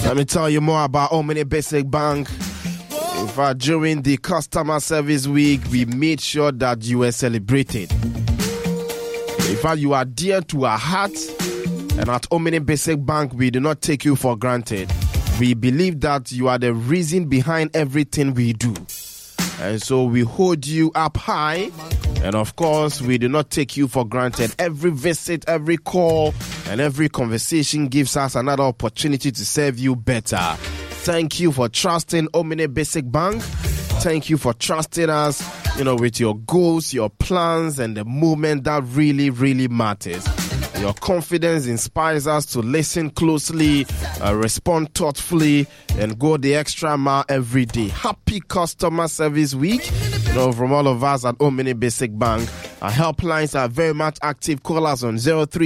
Let me tell you more about Omni Basic Bank. In fact, during the customer service week, we made sure that you were celebrated. In fact, you are dear to our hearts, and at Omni Basic Bank, we do not take you for granted. We believe that you are the reason behind everything we do. And so we hold you up high. And of course, we do not take you for granted. Every visit, every call, and every conversation gives us another opportunity to serve you better. Thank you for trusting Omni Basic Bank. Thank you for trusting us, with your goals, your plans, and the movement that really, really matters. Your confidence inspires us to listen closely, respond thoughtfully, and go the extra mile every day. Happy Customer Service Week, from all of us at Omni Basic Bank. Our helplines are very much active. Call us on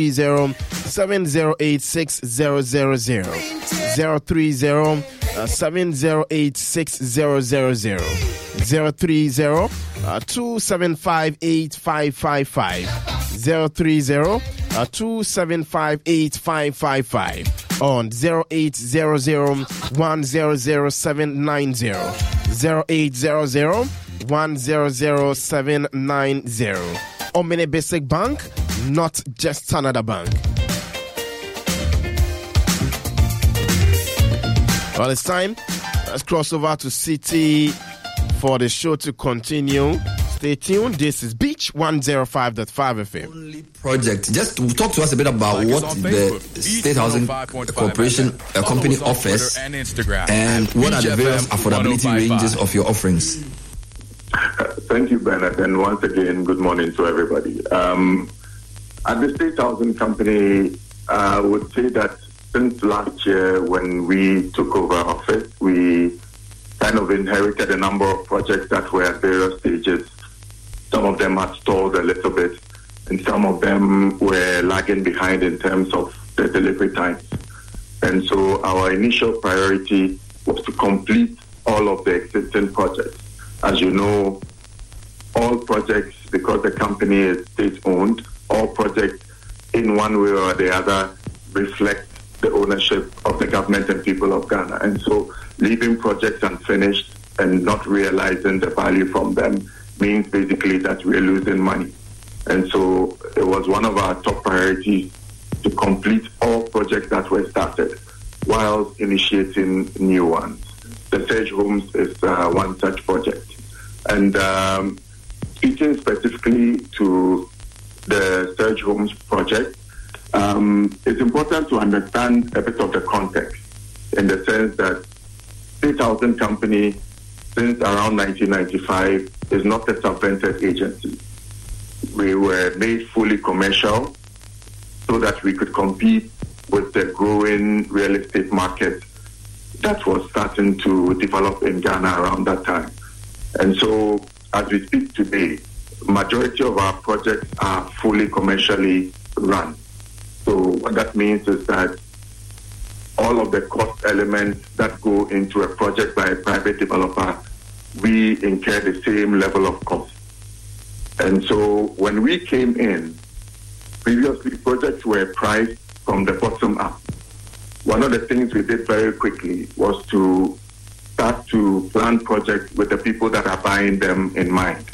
030-708-6000. 030-708-6000. 030-275-8555. 030-275-8555 on 0800-100-790. 0800-100-790. Omni Basic Bank, not just another bank. Well, it's time. Let's cross over to City for the show to continue. Stay tuned. This is Beach 105.5 FM. Only project. Just talk to us a bit about what the State Housing Corporation company offers and what are the various affordability ranges of your offerings. Thank you, Bernard, and once again, good morning to everybody. At the State Housing Company, I would say that since last year when we took over office, we kind of inherited a number of projects that were at various stages. Some of them had stalled a little bit, and some of them were lagging behind in terms of the delivery times. And so our initial priority was to complete all of the existing projects. As you know, all projects, because the company is state-owned, all projects in one way or the other reflect the ownership of the government and people of Ghana. And so leaving projects unfinished and not realizing the value from them means basically that we're losing money. And so it was one of our top priorities to complete all projects that were started while initiating new ones. The Surge Homes is one such project. And speaking specifically to the Surge Homes project, it's important to understand a bit of the context in the sense that State Housing Company, since around 1995, is not a subvented agency. We were made fully commercial so that we could compete with the growing real estate market that was starting to develop in Ghana around that time. And so, as we speak today, majority of our projects are fully commercially run. So what that means is that all of the cost elements that go into a project by a private developer, we incur the same level of cost. And so when we came in, previously projects were priced from the bottom up. One of the things we did very quickly was to start to plan projects with the people that are buying them in mind.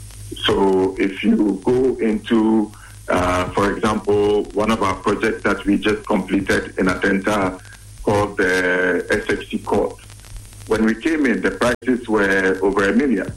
So if you go into, for example, one of our projects that we just completed in Atenta called the SFC Court, when we came in, the prices were over $1 million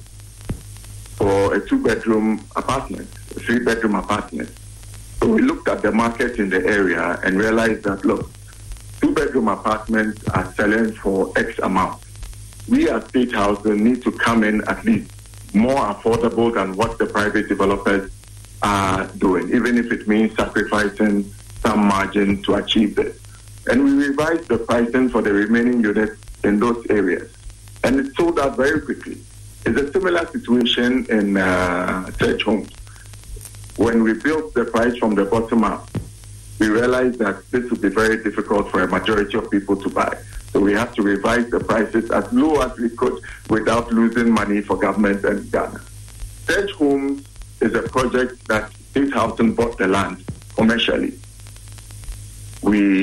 for a 2-bedroom apartment, a 3-bedroom apartment. So we looked at the market in the area and realized that, look, 2-bedroom apartments are selling for X amount. We as State Housing need to come in at least more affordable than what the private developers are doing, even if it means sacrificing some margin to achieve this. And we revised the pricing for the remaining units in those areas. And it sold out very quickly. It's a similar situation in Surge Homes. When we built the price from the bottom up, we realized that this would be very difficult for a majority of people to buy. So we had to revise the prices as low as we could without losing money for government and Ghana. Surge Homes is a project that State Housing bought the land commercially. We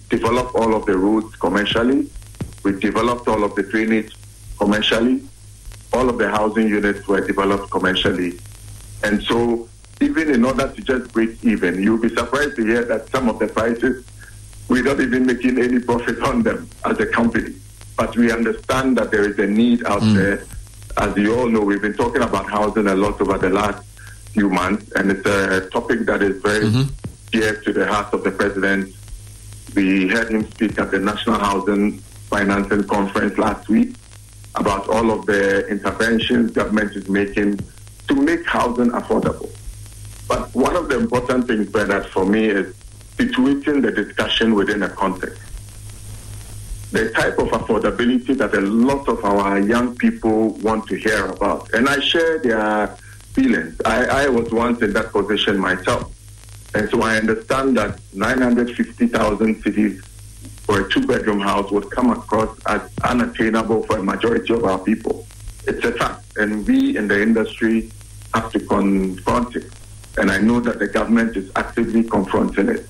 developed all of the roads commercially. We developed all of the drainage commercially. All of the housing units were developed commercially. And so even in order to just break even, you'll be surprised to hear that some of the prices, we're not even making any profit on them as a company. But we understand that there is a need out there. As you all know, we've been talking about housing a lot over the last few months, and it's a topic that is very dear to the heart of the president. We heard him speak at the National Housing Financing Conference last week about all of the interventions government is making to make housing affordable. But one of the important things, Bernard, for me is situating the discussion within a context. The type of affordability that a lot of our young people want to hear about. And I share their feelings. I was once in that position myself. And so I understand that 950,000 cedis for a two-bedroom house would come across as unattainable for a majority of our people. It's a fact. And we in the industry have to confront it. And I know that the government is actively confronting it.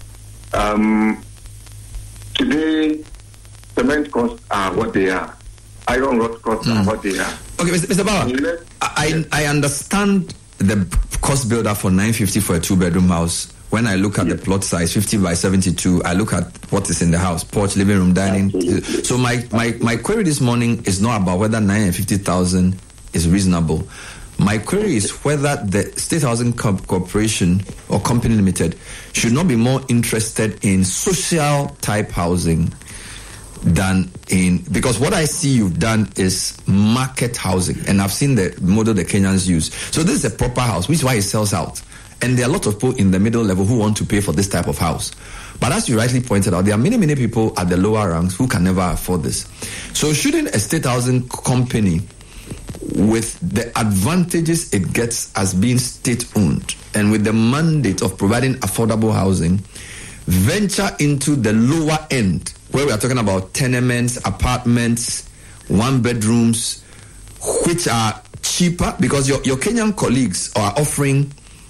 Today, cement costs are what they are. Iron rod costs are what they are. Okay, Mr. Bauer, I understand the cost build-up for 950 for a two-bedroom house. When I look at the plot size, 50 by 72, I look at what is in the house, porch, living room, dining. Absolutely. So my query this morning is not about whether 950,000 is reasonable. My query is whether the State Housing Corporation or Company Limited should not be more interested in social type housing than in, because what I see you've done is market housing, and I've seen the model the Kenyans use. So this is a proper house, which is why it sells out. And there are a lot of people in the middle level who want to pay for this type of house. But as you rightly pointed out, there are many people at the lower ranks who can never afford this. So shouldn't a state housing company, with the advantages it gets as being state-owned and with the mandate of providing affordable housing, venture into the lower end, where we are talking about tenements, apartments, one-bedrooms, which are cheaper? Because your Kenyan colleagues are offering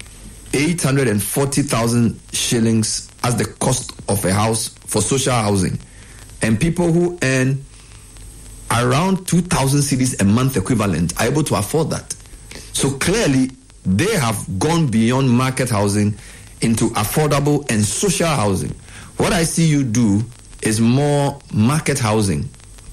840,000 shillings as the cost of a house for social housing. And people who earn around 2,000 cedis a month equivalent are able to afford that. So clearly, they have gone beyond market housing into affordable and social housing. What I see you do is more market housing.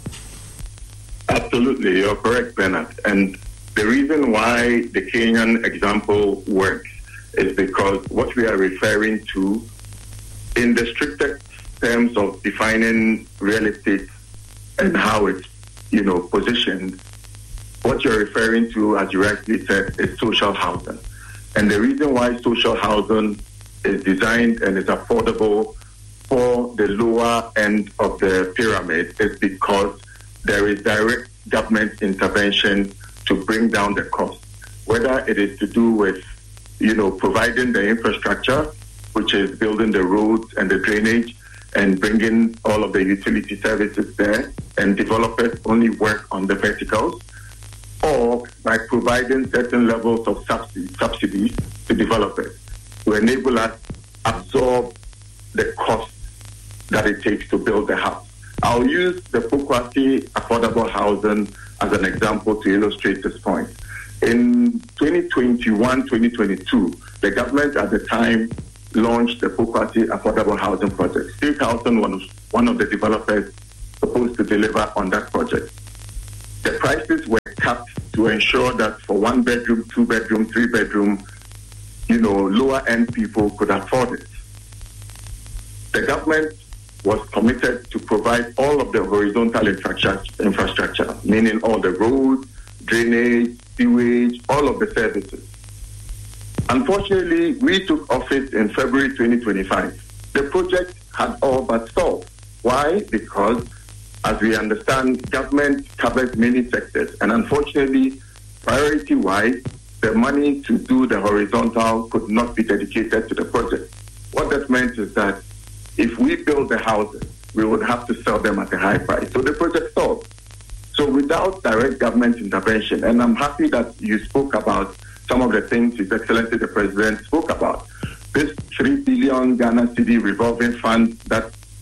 Absolutely, you're correct, Bernard. And the reason why the Kenyan example works is because what we are referring to, in the strictest terms of defining real estate and how it's, positioned, what you're referring to, as you rightly said, is social housing. And the reason why social housing is designed and is affordable for the lower end of the pyramid is because there is direct government intervention to bring down the cost, whether it is to do with providing the infrastructure, which is building the roads and the drainage and bringing all of the utility services there, and developers only work on the verticals, or by providing certain levels of subsidies to developers to enable us absorb the cost that it takes to build the house. I'll use the Pokwati affordable housing as an example to illustrate this point. In 2021-2022, the government at the time launched the Pokwati Affordable Housing Project. State Housing was one of the developers supposed to deliver on that project. The prices were capped to ensure that for one bedroom, two bedroom, three bedroom, lower end people could afford it. The government was committed to provide all of the horizontal infrastructure, meaning all the roads, drainage, sewage, all of the services. Unfortunately, we took office in February 2025. The project had all but stalled. Why? Because, as we understand, government covers many sectors, and unfortunately, priority-wise, the money to do the horizontal could not be dedicated to the project. What that meant is that if we build the houses, we would have to sell them at a high price. So the project stalled. So without direct government intervention, and I'm happy that you spoke about some of the things His Excellency the President spoke about. This 3 billion Ghana cedi revolving fund that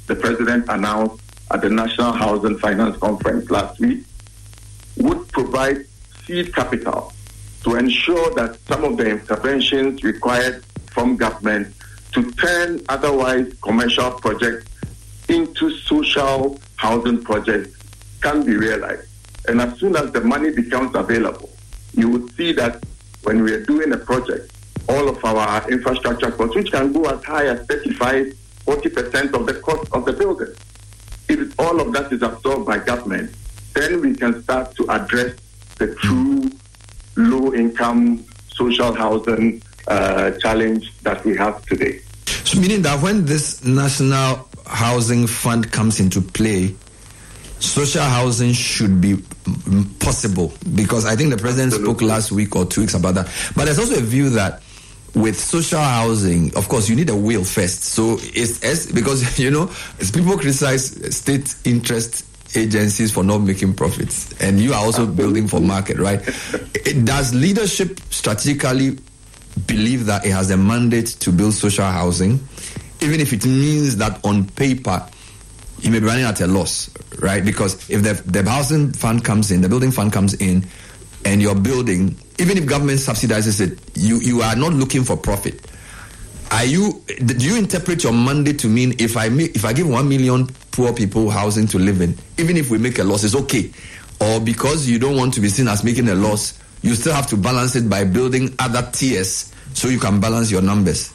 the President announced at the National Housing Finance Conference last week would provide seed capital to ensure that some of the interventions required from government to turn otherwise commercial projects into social housing projects can be realized. And as soon as the money becomes available, you would see that when we are doing a project, all of our infrastructure costs, which can go as high as 35-40% of the cost of the building, if all of that is absorbed by government, then we can start to address the true low-income social housing challenge that we have today. So meaning that when this National Housing Fund comes into play, social housing should be possible, because I think the President spoke last week or 2 weeks about that. But there's also a view that with social housing, of course, you need a will first. So it's because, you know, as people criticize state interest agencies for not making profits, and you are also building for market, right? Does leadership strategically believe that it has a mandate to build social housing, even if it means that on paper you may be running at a loss, right? Because if the housing fund comes in, the building fund comes in, and you're building, even if government subsidizes it, you are not looking for profit. Do you interpret your mandate to mean if I give 1 million poor people housing to live in, even if we make a loss, it's okay? Or because you don't want to be seen as making a loss, you still have to balance it by building other tiers so you can balance your numbers?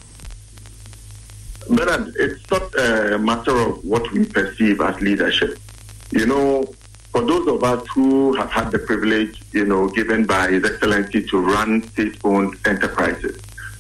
Bernard, it's not a matter of what we perceive as leadership. You know, for those of us who have had the privilege, you know, given by His Excellency to run state-owned enterprises,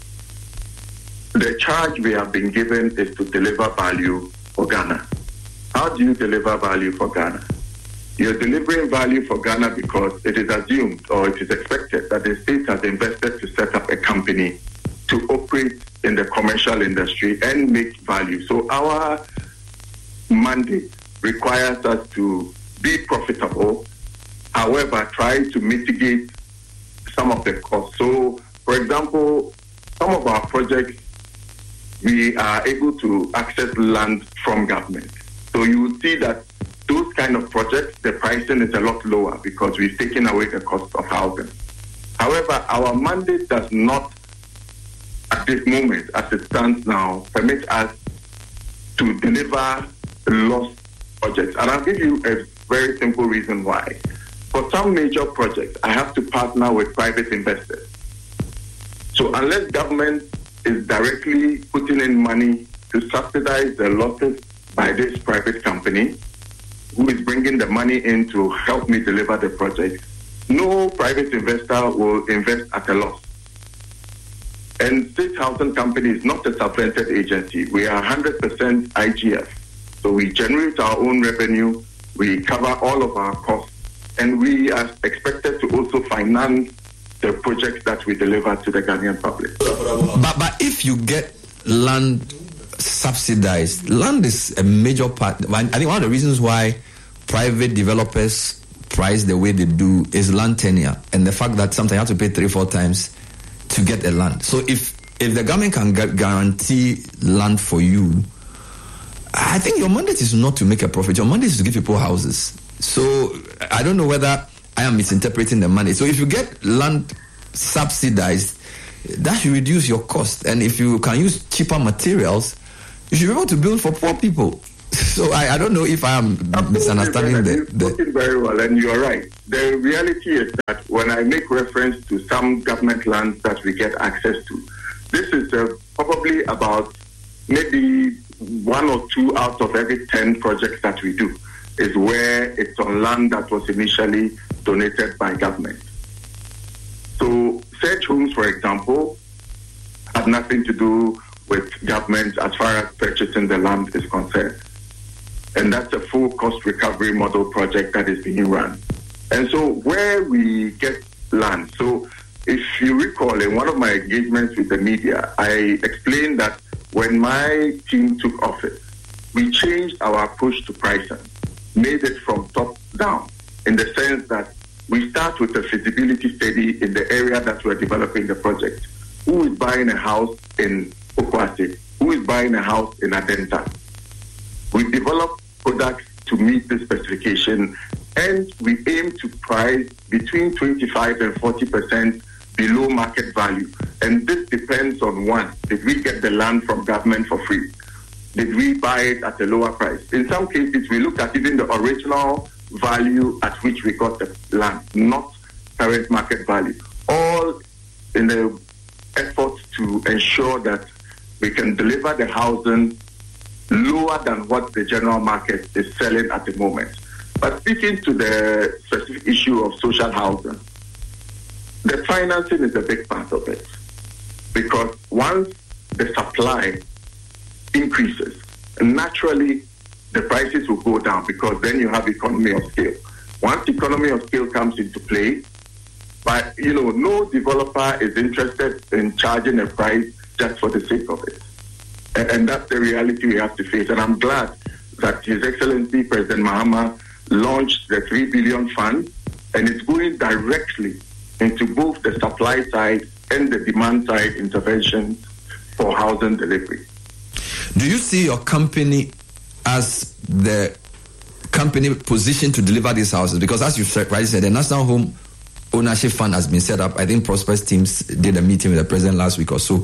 the charge we have been given is to deliver value for Ghana. How do you deliver value for Ghana? You're delivering value for Ghana because it is assumed or it is expected that the state has invested to set up a company to operate in the commercial industry and make value. So our mandate requires us to be profitable, however, try to mitigate some of the costs. So, for example, some of our projects, we are able to access land from government. So you will see that those kind of projects, the pricing is a lot lower because we've taken away the cost of housing. However, our mandate does not, at this moment, as it stands now, permit us to deliver lost projects. And I'll give you a very simple reason why. For some major projects, I have to partner with private investors. So unless government is directly putting in money to subsidize the losses by this private company, who is bringing the money in to help me deliver the project, no private investor will invest at a loss. And State Housing Company is not a subvented agency. We are 100% IGF. So we generate our own revenue, we cover all of our costs, and we are expected to also finance the projects that we deliver to the Ghanaian public. But if you get land subsidized, land is a major part. I think one of the reasons why private developers price the way they do is land tenure, and the fact that sometimes you have to pay 3-4 times to get a land. So if the government can guarantee land for you, I think your mandate is not to make a profit. Your mandate is to give people houses. So I don't know whether I am misinterpreting the mandate. So if you get land subsidized, that should reduce your cost. And if you can use cheaper materials, you should be able to build for poor people. So I don't know if I am misunderstanding the very well, and you are right. The reality is that when I make reference to some government lands that we get access to, this is probably about maybe 1 or 2 out of every 10 projects that we do is where it's on land that was initially donated by government. So Sedge Homes, for example, have nothing to do with government as far as purchasing the land is concerned. And that's a full cost recovery model project that is being run. And so where we get land, so if you recall in one of my engagements with the media, I explained that when my team took office, we changed our approach to pricing, made it from top down, in the sense that we start with a feasibility study in the area that we're developing the project. Who is buying a house in Okwasi? Who is buying a house in Adenta? We We develop products to meet the specification, and we aim to price between 25 and 40% below market value. And this depends on one, did we get the land from government for free? Did we buy it at a lower price? In some cases, we look at even the original value at which we got the land, not current market value. All in the effort to ensure that we can deliver the housing lower than what the general market is selling at the moment. But speaking to the specific issue of social housing, the financing is a big part of it. Because once the supply increases, naturally the prices will go down, because then you have economy of scale. Once economy of scale comes into play, but no developer is interested in charging a price just for the sake of it. And that's the reality we have to face. And I'm glad that His Excellency President Mahama launched the 3 billion fund, and it's going directly into both the supply side and the demand side interventions for housing delivery. Do you see your company as the company positioned to deliver these houses? Because as you rightly said, the National Home Ownership Fund has been set up. I think Prosperous Teams did a meeting with the president last week or so.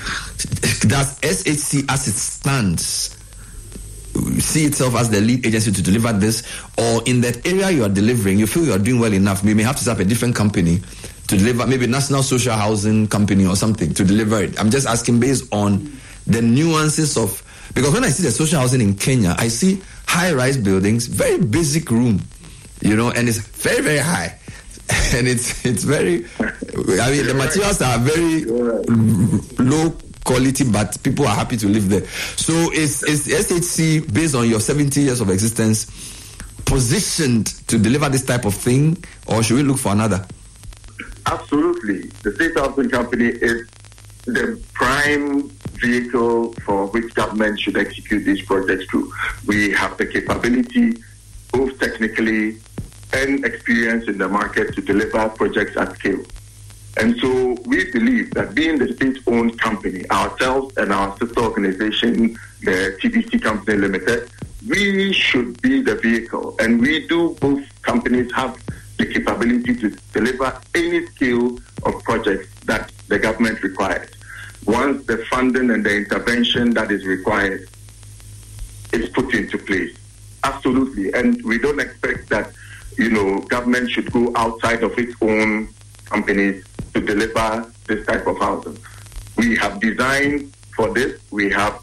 Does SHC, as it stands, see itself as the lead agency to deliver this? Or in that area you are delivering, you feel you are doing well enough, we may have to set up a different company to deliver, maybe National Social Housing Company or something to deliver it? I'm just asking based on the nuances of, because when I see the social housing in Kenya, I see high-rise buildings, very basic room, and it's very, very high. And it's very, the materials are very low quality, but people are happy to live there. So is SHC, based on your 70 years of existence, positioned to deliver this type of thing, or should we look for another? Absolutely. The State Housing Company is the prime vehicle for which government should execute these projects through. We have the capability, both technically and experience in the market, to deliver projects at scale. And so we believe that being the state-owned company, ourselves and our sister organization, the TBC Company Limited, we should be the vehicle. And we do, both companies have the capability to deliver any scale of projects that the government requires. Once the funding and the intervention that is required is put into place. Absolutely. And we don't expect that government should go outside of its own companies to deliver this type of housing. We have designed for this. We have,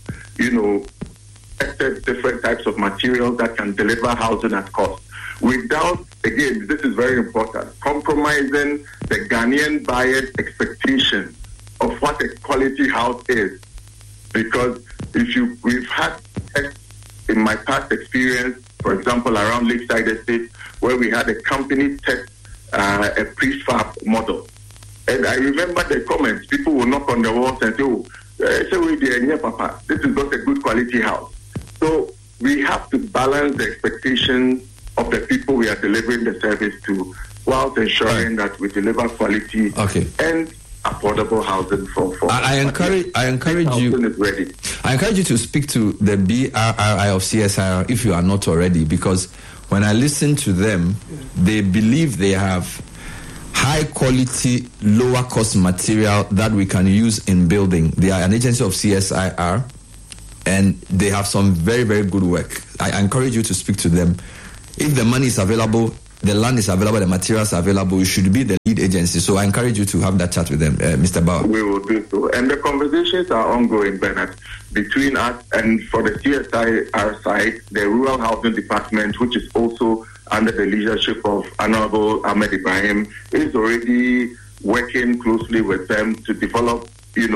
tested different types of materials that can deliver housing at cost. Without, again, this is very important, compromising the Ghanaian buyer's expectation of what a quality house is. Because we've had in my past experience, for example, around Lakeside Estate, where we had a company test a prefab model. And I remember the comments. People will knock on the walls and say, Papa, this is not a good quality house. So we have to balance the expectations of the people we are delivering the service to, whilst ensuring that we deliver quality and affordable housing for I encourage you. Is ready. I encourage you to speak to the BRRI of CSIR if you are not already, because when I listen to them, they believe they have high quality, lower cost material that we can use in building. They are an agency of CSIR, and they have some very, very good work. I encourage you to speak to them. If the money is available, the land is available, the materials are available, you should be the lead agency. So I encourage you to have that chat with them, Mr. Bauer. We will do so. And the conversations are ongoing, Bernard, between us and for the CSIR side, the Rural Housing Department, which is also under the leadership of Honorable Ahmed Ibrahim, is already working closely with them to develop,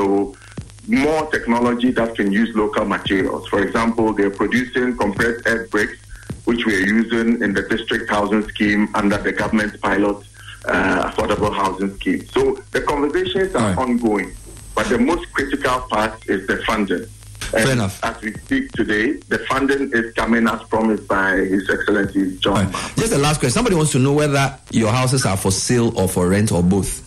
more technology that can use local materials. For example, they're producing compressed earth bricks, which we are using in the district housing scheme under the government pilot affordable housing scheme. So the conversations are ongoing, but the most critical part is the funding. Fair enough. As we speak today, the funding is coming as promised by His Excellency John. Just the last question. Somebody wants to know whether your houses are for sale or for rent or both.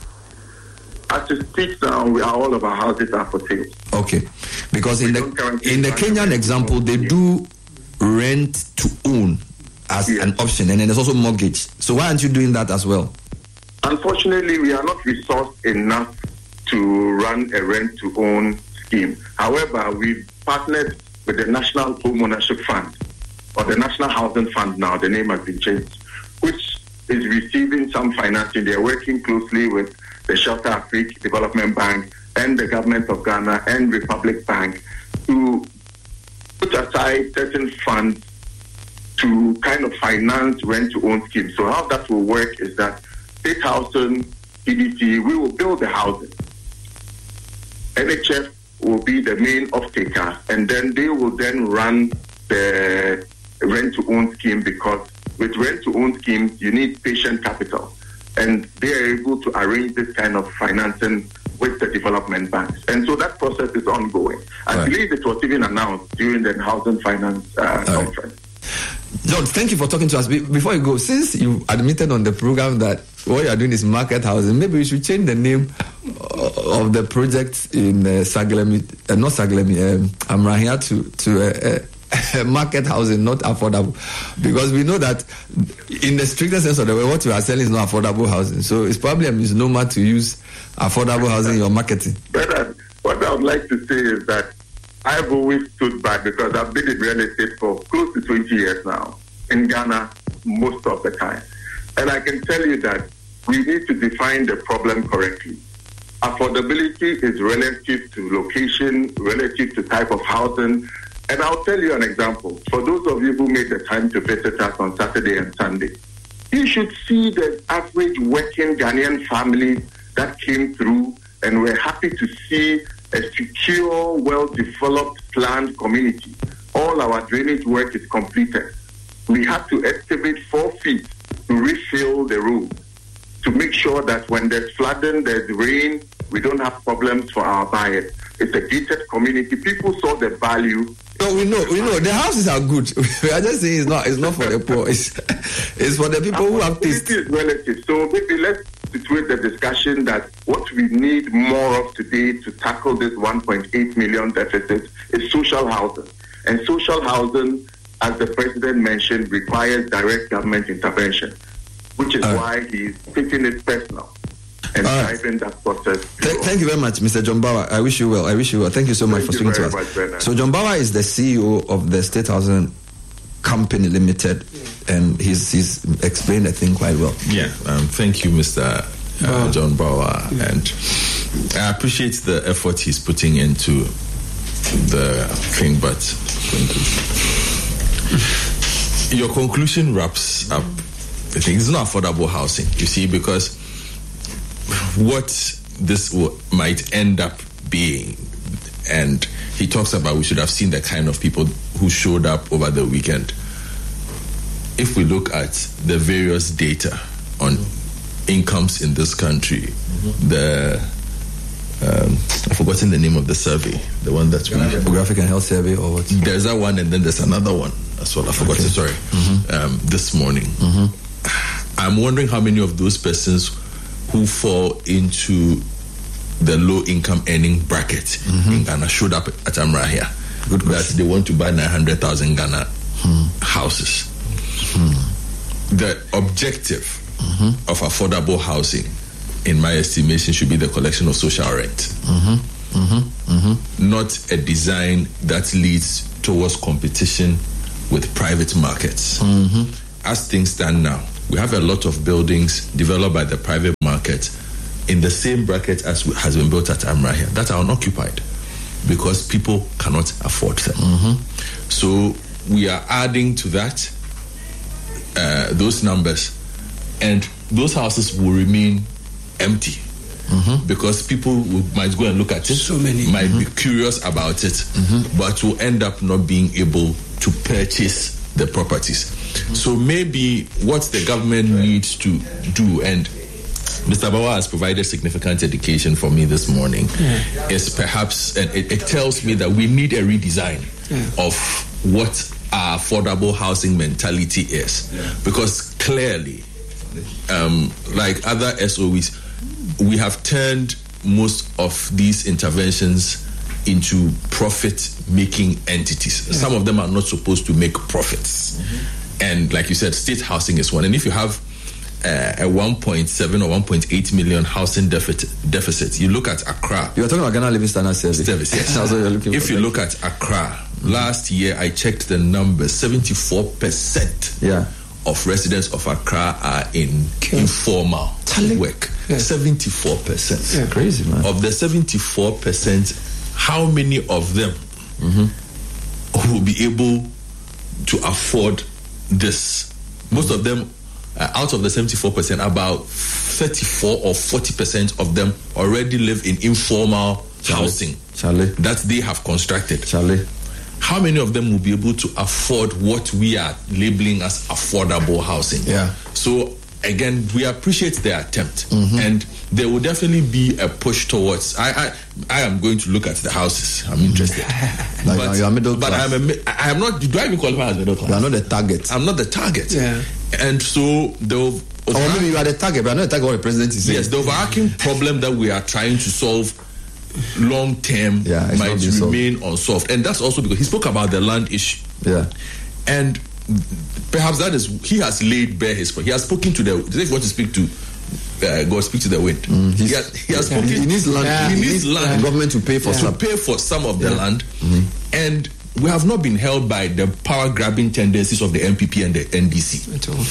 As we speak now, all of our houses are for sale. Okay. Because in the Kenyan example, they do rent to own as an option, and then there's also mortgage. So why aren't you doing that as well? Unfortunately, we are not resourced enough to run a rent-to-own scheme. However, we've partnered with the National Home Ownership Fund, or the National Housing Fund now, the name has been changed, which is receiving some financing. They're working closely with the Shelter Afrique Development Bank and the Government of Ghana and Republic Bank to put aside certain funds to kind of finance rent-to-own schemes. So how that will work is that State Housing, CDC, we will build the housing. NHF will be the main off-taker, and then they will then run the rent-to-own scheme, because with rent-to-own schemes, you need patient capital. And they are able to arrange this kind of financing with the development banks. And so that process is ongoing. I believe it was even announced during the Housing Finance Conference. John, thank you for talking to us. Before you go, since you admitted on the program that what you are doing is market housing, maybe we should change the name of the project in Amrahia to market housing, not affordable. Because we know that in the stricter sense of the word, what you are selling is not affordable housing. So it's probably a misnomer to use affordable housing in your marketing. But what I would like to say is that I've always stood back, because I've been in real estate for close to 20 years now, in Ghana most of the time. And I can tell you that we need to define the problem correctly. Affordability is relative to location, relative to type of housing. And I'll tell you an example. For those of you who made the time to visit us on Saturday and Sunday, you should see the average working Ghanaian family that came through, and we're happy to see a secure, well-developed, planned community. All our drainage work is completed. We have to excavate 4 feet to refill the road, to make sure that when there's flooding, there's rain, we don't have problems for our buyers. It's a gated community. People saw the value. No, we know. The houses are good. We are just saying it's not for the poor. It's for the people who have taste. Is relative. So maybe let's situate the discussion that what we need more of today to tackle this 1.8 million deficit is social housing. And social housing, as the president mentioned, requires direct government intervention, which is why he's taking it personal and driving that process. Thank you very much, Mr. John Bower. I wish you well. Thank you so much for speaking to us. So John Bower is the CEO of the State Housing Company Limited, and he's explained, I think, quite well. Yeah, thank you, Mr. John Bower, and I appreciate the effort he's putting into the thing, but your conclusion wraps up the thing. It's not affordable housing, you see, because what this might end up being, and he talks about we should have seen the kind of people who showed up over the weekend. If we look at the various data on incomes in this country, I've forgotten the name of the survey, the one that's Demographic and Health Survey, or what? There's that one, and then there's another one as well. I forgot it. Sorry, this morning. I'm wondering how many of those persons who fall into the low-income earning bracket in Ghana showed up at Amrahia. That they want to buy 900,000 Ghana houses. The objective of affordable housing, in my estimation, should be the collection of social rent. Not a design that leads towards competition with private markets. As things stand now, we have a lot of buildings developed by the private market in the same bracket as has been built at Amrahia that are unoccupied because people cannot afford them. So we are adding to that those numbers, and those houses will remain empty because people might go and look at it, might be curious about it, but will end up not being able to purchase the properties. So maybe what the government needs to do, and Mr. Bower has provided significant education for me this morning, is perhaps, and it tells me that we need a redesign of what our affordable housing mentality is. Because clearly, like other SOEs, we have turned most of these interventions into profit-making entities. Some of them are not supposed to make profits. And like you said, state housing is one. And if you have a 1.7 or 1.8 million housing deficit, you look at Accra. You're talking about Ghana Living Standard Service. Yes. That's what you're looking for. If you look at Accra, last year I checked the numbers, 74% of residents of Accra are in informal work. 74%. Yeah, crazy, man. Of the 74%, how many of them will be able to afford this? Most of them, out of the 74%, about 34 or 40% of them already live in informal housing that they have constructed. How many of them will be able to afford what we are labeling as affordable housing? So again, we appreciate their attempt, and there will definitely be a push towards. I am going to look at the houses. I'm interested. But you are middle class. I am not. Do I even qualify as middle class? You are not the target. I'm not the target. And so or maybe you are the target, but I'm not the target. What the president is saying. Yes, the overarching problem that we are trying to solve long term might remain unsolved, and that's also because he spoke about the land issue. And perhaps that is, he has laid bare his point. He has spoken to the. If you want to speak to God, speak to the wind. He has spoken. He needs land. He needs land. Government to pay for some of the land, and we have not been held by the power grabbing tendencies of the MPP and the NDC.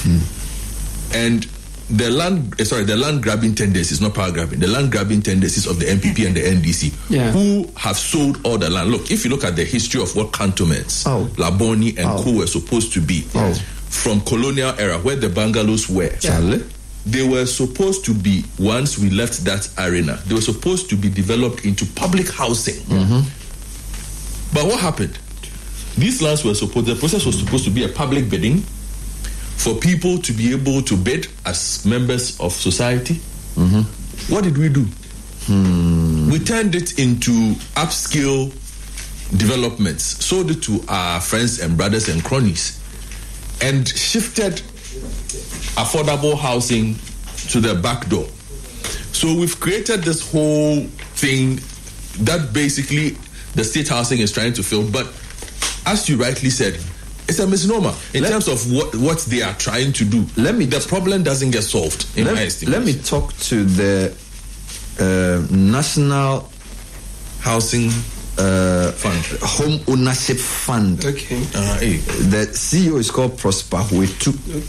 And the land grabbing tendencies, not power grabbing, the land grabbing tendencies of the MPP and the NDC, who have sold all the land. Look, if you look at the history of what cantonments, Laboni and Co were supposed to be, from colonial era, where the bungalows were, they were supposed to be, once we left that arena, they were supposed to be developed into public housing. But what happened? These lands were the process was supposed to be a public bidding for people to be able to bid as members of society. What did we do? We turned it into upscale developments, sold it to our friends and brothers and cronies, and shifted affordable housing to the back door. So we've created this whole thing that basically the state housing is trying to fill, but as you rightly said, it's a misnomer in terms of what they are trying to do. The problem doesn't get solved, in my estimation. Let me talk to the National Housing Fund, Home Ownership Fund. The CEO is called Prosper Huetu.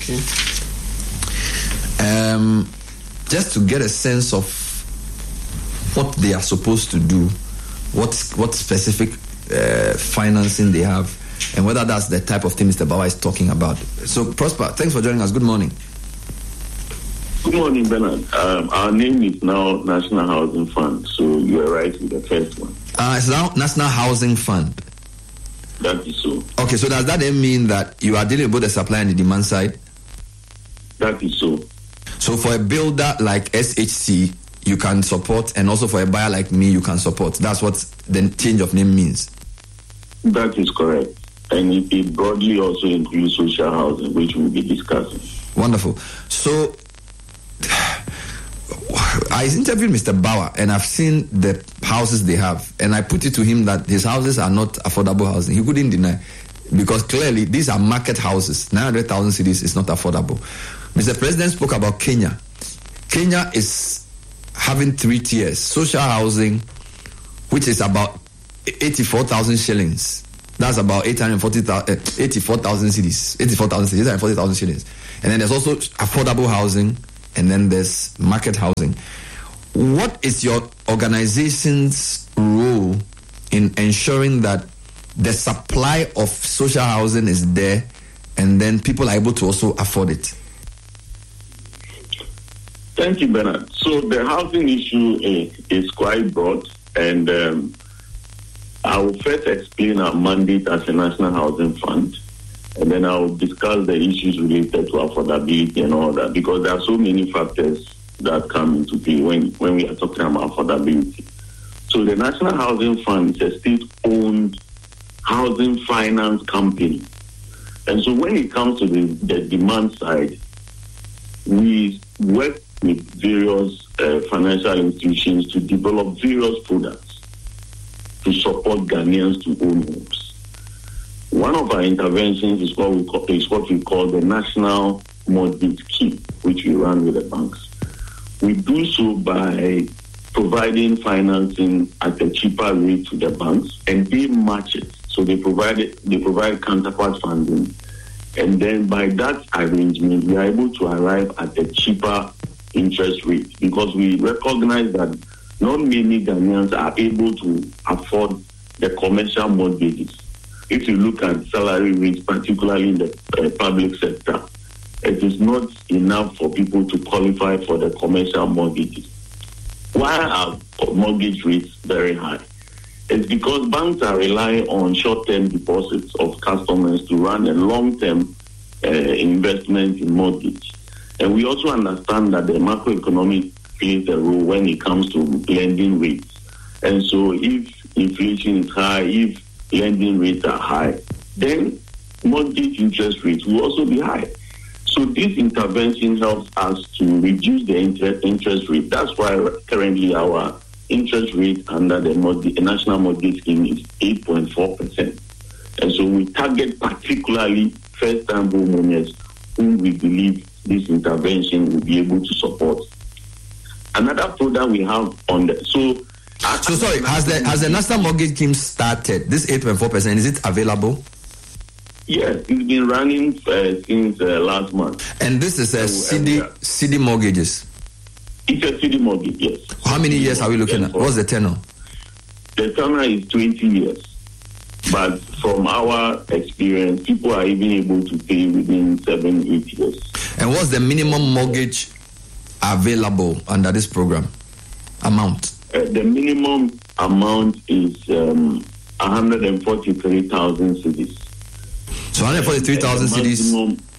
Just to get a sense of what they are supposed to do, what specific financing they have, and whether that's the type of thing Mr. Bawa is talking about. So, Prosper, thanks for joining us. Good morning. Good morning, Bernard. Our name is now National Housing Fund, so you are right with the first one. It's now National Housing Fund. That is so. Okay, so does that then mean that you are dealing with both the supply and the demand side? That is so. So for a builder like SHC, you can support, and also for a buyer like me, you can support. That's what the change of name means. That is correct. And it broadly also includes social housing, which we'll be discussing. Wonderful. So I interviewed Mr. Bauer, and I've seen the houses they have, and I put it to him that his houses are not affordable housing. He couldn't deny, because clearly these are market houses. 900,000 cedis is not affordable. Mr. President spoke about Kenya. Kenya is having 3 tiers. Social housing, which is about 84,000 shillings. That's about 84,000 cedis. 840,000 shillings. And then there's also affordable housing, and then there's market housing. What is your organization's role in ensuring that the supply of social housing is there, and then people are able to also afford it? Thank you, Bernard. So the housing issue is quite broad, and I will first explain our mandate as a National Housing Fund, and then I will discuss the issues related to affordability and all that, because there are so many factors that come into play when we are talking about affordability. So the National Housing Fund is a state-owned housing finance company. And so when it comes to the demand side, we work with various financial institutions to develop various products. to support Ghanaians to own homes. One of our interventions is what we call the National Mortgage Scheme, which we run with the banks. We do so by providing financing at a cheaper rate to the banks, and they match it. So they provide counterpart funding, and then by that arrangement, we are able to arrive at a cheaper interest rate, because we recognize that not many Ghanaians are able to afford the commercial mortgages. If you look at salary rates, particularly in the public sector, it is not enough for people to qualify for the commercial mortgages. Why are mortgage rates very high? It's because banks are relying on short-term deposits of customers to run a long-term investment in mortgage. And we also understand that the macroeconomic plays a role when it comes to lending rates. And so if inflation is high, if lending rates are high, then mortgage interest rates will also be high. So this intervention helps us to reduce the interest rate. That's why currently our interest rate under the National Mortgage Scheme is 8.4%. And so we target particularly first-time homeowners whom we believe this intervention will be able to support. Another product we have on the... sorry, has the National Mortgage Scheme started? This 8.4%, is it available? Yes, it's been running since last month. And this is a CD mortgages? It's a CD mortgage, yes. How many years are we looking at? What's the tenor? The tenor is 20 years. But from our experience, people are even able to pay within 7-8 years. And what's the minimum mortgage available under this program? Amount? The minimum amount is 143,000 cedis. So 143,000 cedis,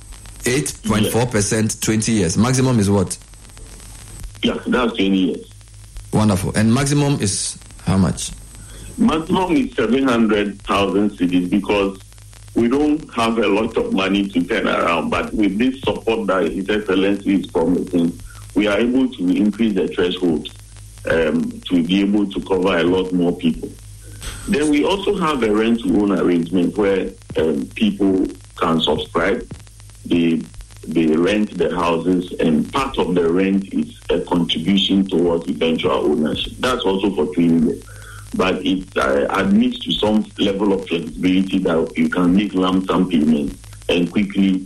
8.4%, 20 years. Maximum is what? Yeah, that's 20 years. Wonderful. And maximum is how much? Maximum is 700,000 cedis, because we don't have a lot of money to turn around. But with this support that His Excellency is promising, we are able to increase the threshold to be able to cover a lot more people. Then we also have a rent-to-own arrangement where people can subscribe. They rent the houses, and part of the rent is a contribution towards eventual ownership. That's also for 3 years. But it admits to some level of flexibility that you can make lump sum payments and quickly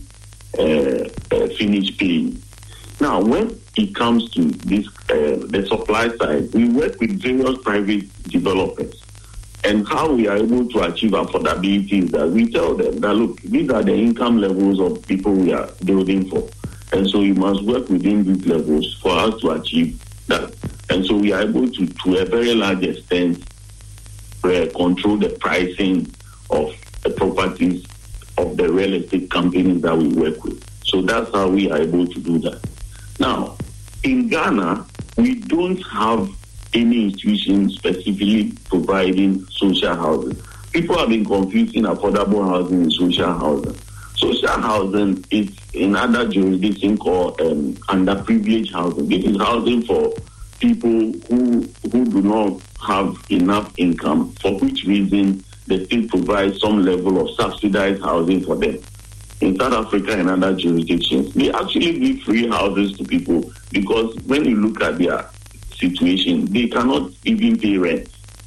finish paying. Now, when it comes to this, the supply side, we work with various private developers. And how we are able to achieve affordability is that we tell them that, look, these are the income levels of people we are building for. And so you must work within these levels for us to achieve that. And so we are able to a very large extent, control the pricing of the properties of the real estate companies that we work with. So that's how we are able to do that. Now, in Ghana, we don't have any institution specifically providing social housing. People have been confusing affordable housing and social housing. Social housing is in other jurisdictions called underprivileged housing. This is housing for people who do not have enough income, for which reason the state provides some level of subsidized housing for them. In South Africa and other jurisdictions, they actually give free houses to people, because when you look at their situation, they cannot even pay rent.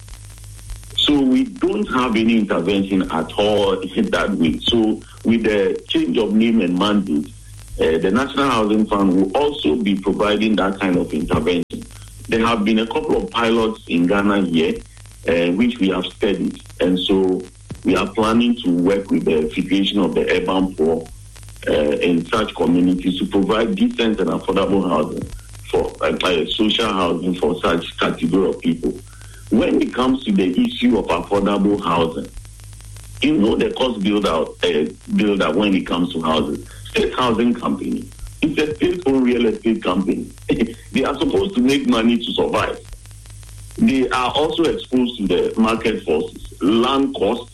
So we don't have any intervention at all in that way. So with the change of name and mandate, the National Housing Fund will also be providing that kind of intervention. There have been a couple of pilots in Ghana here, which we have studied. And so we are planning to work with the Federation of the Urban Poor in such communities to provide decent and affordable housing for social housing for such category of people. When it comes to the issue of affordable housing, you know the cost builder when it comes to housing. State Housing Company, it's a state-owned real estate company. They are supposed to make money to survive. They are also exposed to the market forces, land costs,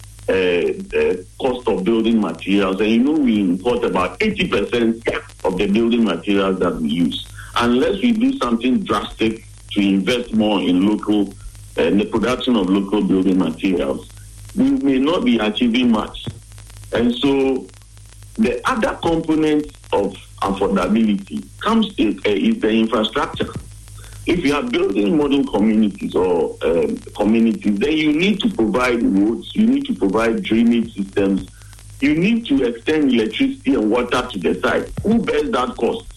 cost of building materials. And you know we import about 80% of the building materials that we use. Unless we do something drastic to invest more in local and the production of local building materials, we may not be achieving much. And so the other component of affordability is the infrastructure. If you are building modern communities or communities, then you need to provide roads, you need to provide drainage systems, you need to extend electricity and water to the site. Who bears that cost?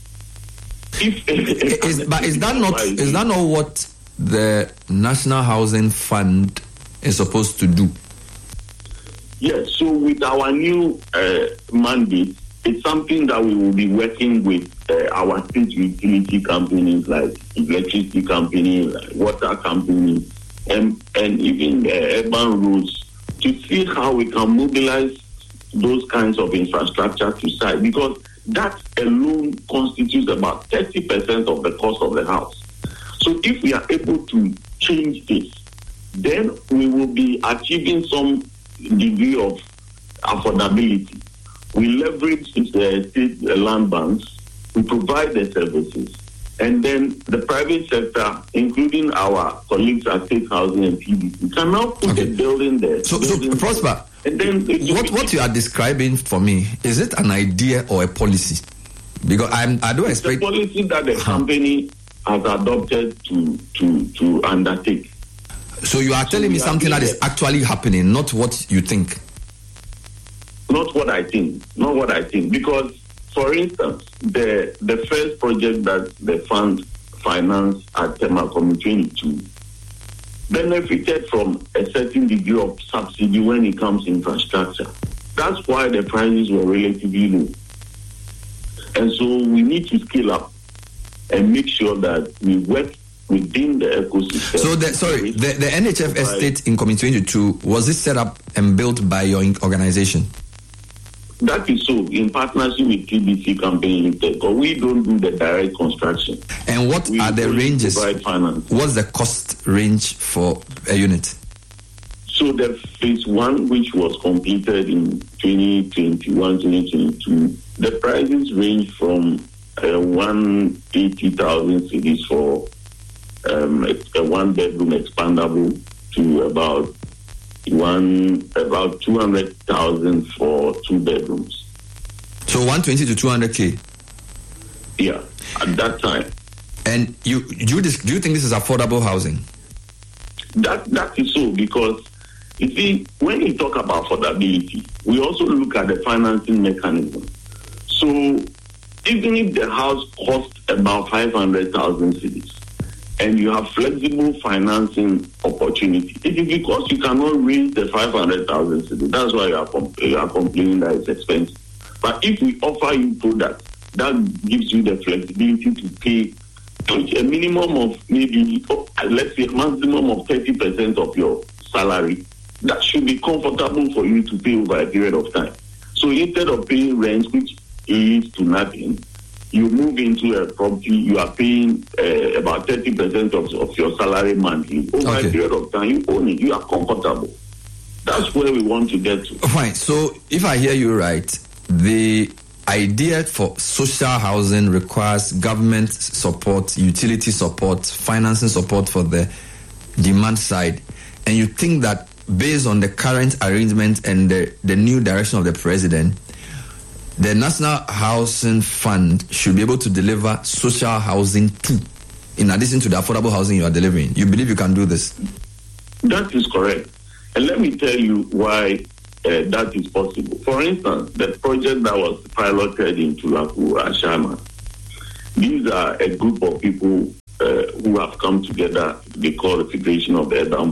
Is that not what the National Housing Fund is supposed to do? Yes. So with our new mandate, it's something that we will be working with our state utility companies like electricity companies, like water companies, and even urban roads to see how we can mobilize those kinds of infrastructure to site, because that alone constitutes about 30% of the cost of the house. So if we are able to change this, then we will be achieving some degree of affordability. We leverage the state land banks, we provide the services, and then the private sector, including our colleagues at State Housing and PDC, can now put a building there. So Prosper, and then what you are describing for me, is it an idea or a policy? Because I don't expect... It's a policy that the company has adopted to undertake. So you are telling me something that is actually happening, not what you think? Not what I think. Because, for instance, the first project that the fund financed at Temacomi 22 benefited from a certain degree of subsidy when it comes to infrastructure. That's why the prices were relatively low. And so we need to scale up and make sure that we work within the ecosystem. So the NHF estate in Community 22, was it set up and built by your organization? That is so, in partnership with TBC Company Limited, but we don't do the direct construction. And what are the ranges? What's the cost range for a unit? So the phase one, which was completed in 2021, 2022, the prices range from 180,000 cedis for a one-bedroom expandable to about 200,000 for two bedrooms. So 120 to 200K. Yeah, at that time. And do you think this is affordable housing? That is so, because you see, when you talk about affordability, we also look at the financing mechanism. So even if the house costs about 500,000 cedis, and you have flexible financing opportunity, it is because you cannot raise the 500,000 cedis. That's why you are complaining that it's expensive. But if we offer you products that gives you the flexibility to pay a minimum of maybe, let's say, a maximum of 30% of your salary, that should be comfortable for you to pay over a period of time. So instead of paying rent, which leads to nothing, you move into a property, you are paying about 30% of your salary monthly. Over a period of time, you own it, you are comfortable. That's where we want to get to. Fine. So if I hear you right, the idea for social housing requires government support, utility support, financing support for the demand side. And you think that based on the current arrangement and the new direction of the president, the National Housing Fund should be able to deliver social housing too, in addition to the affordable housing you are delivering. You believe you can do this? That is correct. And let me tell you why that is possible. For instance, the project that was piloted in Tulaku, Ashama, these are a group of people who have come together. They call the Federation of the Urban